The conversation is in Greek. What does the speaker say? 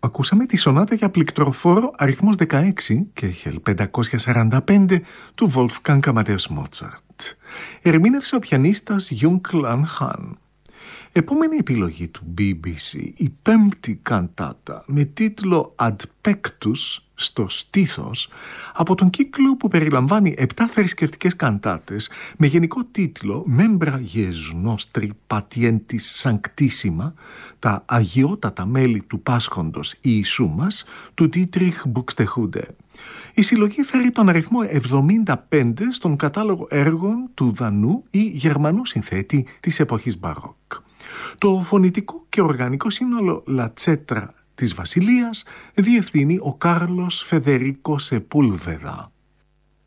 Ακούσαμε τη σονάτα για πληκτροφόρο αριθμός 16 Κέχελ 545 του Wolfgang Amadeus Mozart. Ερμήνευσε ο πιανίστας Jung-Lan Han. Επόμενη επιλογή του BBC, η πέμπτη καντάτα με τίτλο Ad Pectus, στο στήθος, από τον κύκλο που περιλαμβάνει 7 θρησκευτικές καντάτες με γενικό τίτλο Membra Jesu Nostri Patientis Sanctissima, τα αγιότατα μέλη του Πάσχοντος Ιησού μας, του Dietrich Buxtehude. Η συλλογή φέρει τον αριθμό 75 στον κατάλογο έργων του Δανού ή Γερμανού συνθέτη της εποχής Μπαρόκ. Το φωνητικό και οργανικό σύνολο Λατσέτρα της Βασιλείας διευθύνει ο Κάρλος Φεδερίκο Σεπούλβεδα.